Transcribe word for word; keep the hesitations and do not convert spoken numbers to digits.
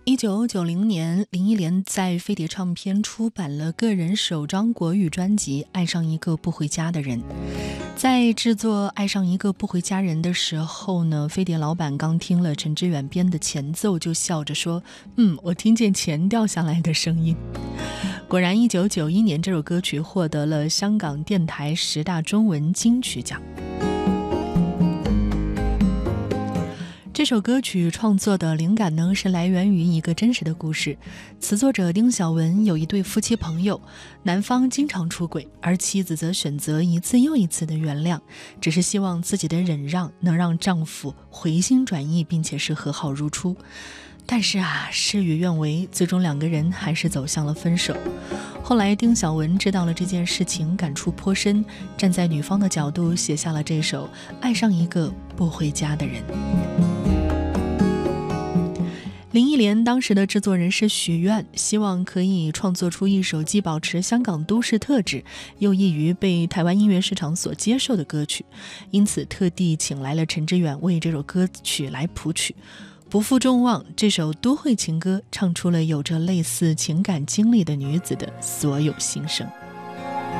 一九九零年，林忆莲在飞碟唱片出版了个人首张国语专辑《爱上一个不回家的人》。在制作《爱上一个不回家人》的时候呢，飞碟老板刚听了陈志远编的前奏，就笑着说：“嗯，我听见钱掉下来的声音。”果然，一九九一年这首歌曲获得了香港电台十大中文金曲奖。这首歌曲创作的灵感呢，是来源于一个真实的故事。词作者丁晓文有一对夫妻朋友，男方经常出轨，而妻子则选择一次又一次的原谅，只是希望自己的忍让能让丈夫回心转意，并且是和好如初。但是啊，事与愿违，最终两个人还是走向了分手。后来丁晓文知道了这件事情，感触颇深，站在女方的角度写下了这首《爱上一个不回家的人》。林忆莲当时的制作人是许愿，希望可以创作出一首既保持香港都市特质，又易于被台湾音乐市场所接受的歌曲，因此特地请来了陈志远为这首歌曲来谱曲。不负众望，这首都会情歌唱出了有着类似情感经历的女子的所有心声。